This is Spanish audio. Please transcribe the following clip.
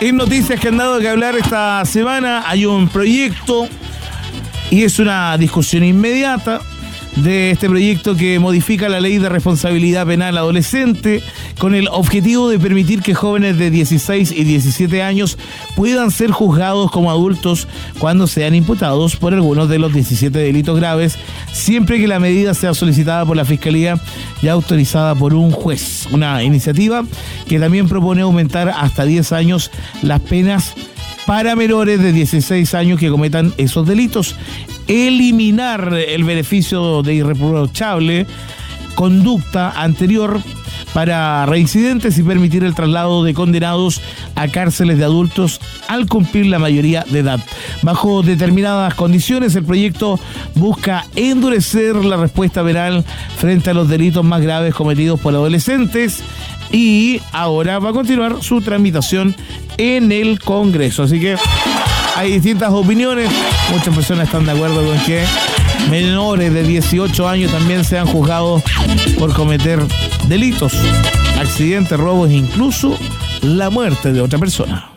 En noticias que han dado que hablar esta semana, hay un proyecto y es una discusión inmediata de este proyecto que modifica la ley de responsabilidad penal adolescente con el objetivo de permitir que jóvenes de 16 y 17 años puedan ser juzgados como adultos cuando sean imputados por algunos de los 17 delitos graves, siempre que la medida sea solicitada por la Fiscalía y autorizada por un juez. Una iniciativa que también propone aumentar hasta 10 años las penas para menores de 16 años que cometan esos delitos, eliminar el beneficio de irreprochable conducta anterior para reincidentes y permitir el traslado de condenados a cárceles de adultos al cumplir la mayoría de edad. Bajo determinadas condiciones, el proyecto busca endurecer la respuesta penal frente a los delitos más graves cometidos por adolescentes y ahora va a continuar su tramitación en el Congreso. Así que hay distintas opiniones. Muchas personas están de acuerdo con que menores de 18 años también sean juzgados por cometer delitos, accidentes, robos e incluso la muerte de otra persona.